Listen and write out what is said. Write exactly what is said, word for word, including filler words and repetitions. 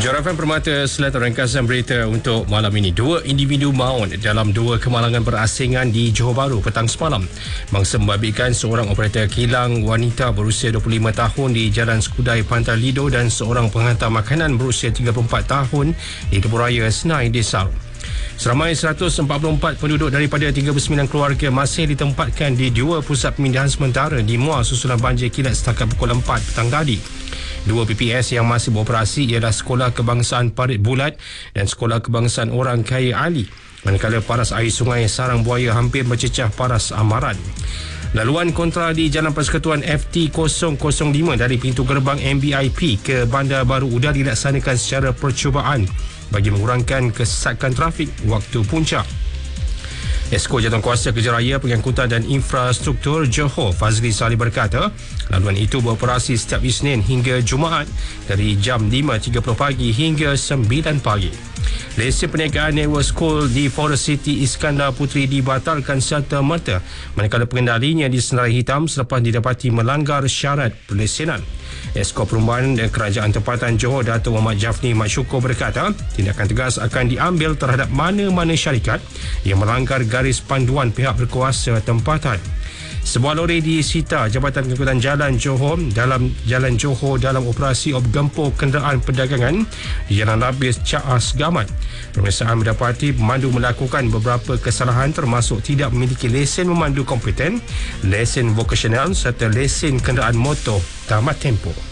Jarapan Permata Selatan ringkasan berita untuk malam ini. Dua individu maut dalam dua kemalangan berasingan di Johor Bahru petang semalam. Mangsa membabitkan seorang operator kilang wanita berusia dua puluh lima tahun di Jalan Skudai Pantai Lido dan seorang penghantar makanan berusia tiga puluh empat tahun di Lebuh Raya Senai Desaru. Seramai seratus empat puluh empat penduduk daripada tiga puluh sembilan keluarga masih ditempatkan di dua pusat pemindahan sementara di Muar susulan banjir kilat setakat pukul empat petang tadi. Dua P P S yang masih beroperasi ialah Sekolah Kebangsaan Parit Bulat dan Sekolah Kebangsaan Orang Kaya Ali. Manakala paras air sungai Sarang Buaya hampir mencecah paras Amaran. Laluan kontra di Jalan Persekutuan F T kosong kosong lima dari pintu gerbang M B I P ke Bandar Baru Udara dilaksanakan secara percubaan bagi mengurangkan kesesakan trafik waktu puncak. Esko Jawatankuasa Kerja Pengangkutan dan Infrastruktur Johor Fazli Salih berkata, laluan itu beroperasi setiap Isnin hingga Jumaat dari jam lima tiga puluh pagi hingga sembilan pagi. Lesen perniagaan Network School di Forest City Iskandar Puteri dibatalkan serta-merta manakala pengendalinya disenarai hitam selepas didapati melanggar syarat perlesenan. Esko Perumahan dan Kerajaan Tempatan Johor Dato' Muhammad Jafni Mat Syukur berkata, tindakan tegas akan diambil terhadap mana-mana syarikat yang melanggar garis panduan pihak berkuasa tempatan. Sebuah lori disita Jabatan Pengangkutan Jalan Johor dalam Jalan Johor dalam operasi gempur kenderaan perdagangan di Jalan Labis Caas Gamat. Pemeriksaan mendapati pemandu melakukan beberapa kesalahan termasuk tidak memiliki lesen memandu kompeten, lesen vokasional serta lesen kenderaan motor tamat tempoh.